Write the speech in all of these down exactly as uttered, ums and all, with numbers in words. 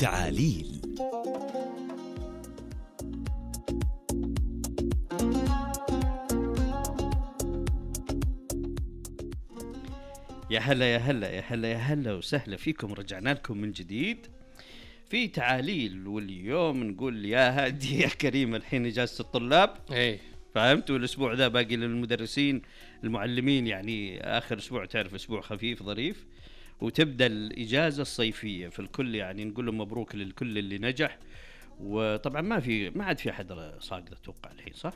تعاليل. يا هلا يا هلا يا هلا يا هلا وسهلا فيكم. رجعنا لكم من جديد في تعاليل، واليوم نقول يا هادي يا كريم. الحين إجازة الطلاب، ايه فهمتوا؟ الأسبوع ذا باقي للمدرسين المعلمين، يعني آخر أسبوع، تعرف أسبوع خفيف ظريف، وتبدأ الإجازة الصيفية. في الكل يعني نقول لهم مبروك للكل اللي نجح. وطبعا ما في ما عاد في أحد صاقدة أتوقع الحين، صح؟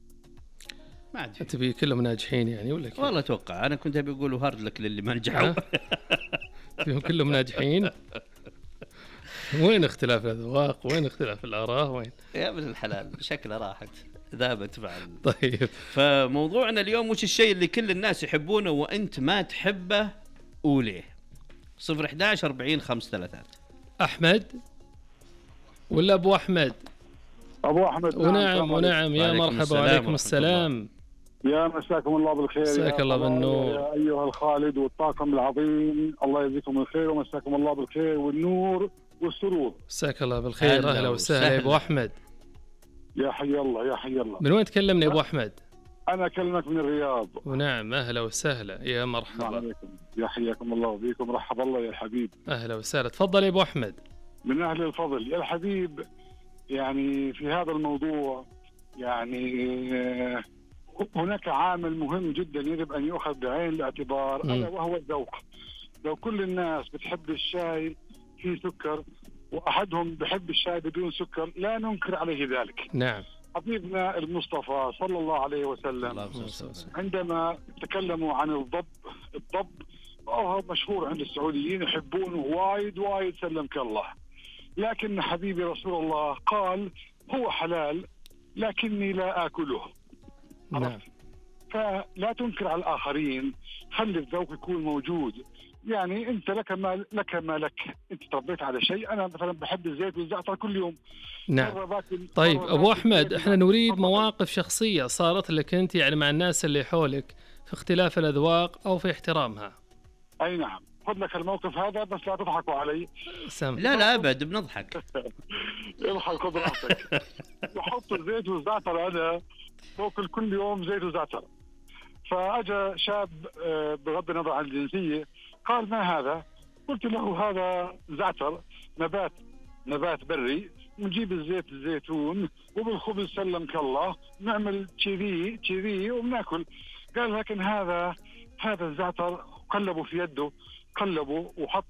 ما عاد في. تبي كلهم ناجحين يعني ولا كيف؟ والله أتوقع، أنا كنت أبي أقول هارد لك للي ما نجحوا. تبيهم كلهم ناجحين؟ وين اختلاف الأذواق؟ وين اختلاف الآراء؟ وين يا ابن الحلال، شكلها راحت ذابت فعلا. طيب، فموضوعنا اليوم وش الشيء اللي كل الناس يحبونه وأنت ما تحبه؟ قوليه. صفر إحدى عشر أربعين خمس ثلاثات. أحمد ولا أبو أحمد؟ أبو أحمد. ونعم ونعم، يا مرحبا وعليكم السلام. يا مساكم الله بالخير. مساك الله بالنور يا أيها الخالد والطاقم العظيم، الله يجزيكم الخير ومساكم الله بالخير والنور والسرور. مساك الله بالخير. أهلا وسهلا يا أبو أحمد. يا حي الله يا حي الله. من وين تكلمني يا أبو أحمد؟ أنا أكلمك من الرياض. ونعم، أهلا وسهلا، يا مرحبا. يا حياكم الله وبيكم، رحب الله يا الحبيب. أهلا وسهلا، تفضل يا أبو أحمد. من أهل الفضل يا الحبيب. يعني في هذا الموضوع يعني هناك عامل مهم جدا يجب أن يؤخذ بعين الاعتبار، ألا وهو الذوق. لو كل الناس بتحب الشاي فيه سكر وأحدهم بحب الشاي بدون سكر لا ننكر عليه ذلك. نعم. حبيبنا المصطفى صلى الله عليه وسلم عندما تكلموا عن الضب، الضب وهو مشهور عند السعوديين يحبونه وايد وايد سلمك الله، لكن حبيبي رسول الله قال هو حلال لكني لا آكله. نعم. فلا تنكر على الآخرين، خلي الذوق يكون موجود. يعني أنت لك ما لك ما لك، أنت تربيت على شيء. أنا مثلا بحب الزيت والزعتر كل يوم. نعم. طيب أبو أحمد، إحنا نريد مواقف شخصية صارت لك أنت يعني مع الناس اللي حولك في اختلاف الأذواق أو في احترامها. أي نعم، خذ لك الموقف هذا بس لا تضحكوا علي. سم. لا لا أبد بنضحك. اضحك خذ راحتك. يحط الزيت والزعتر، أنا باكل كل يوم زيت وزعتر. فأجا شاب بغض النظر عن الجنسية قال ما هذا؟ قلت له هذا زعتر، نبات نبات بري، نجيب الزيت الزيتون وبالخبز سلمك الله نعمل تشيري تشيري وبناكل. قال لكن هذا هذا الزعتر قلبه في يده، قلبه وحط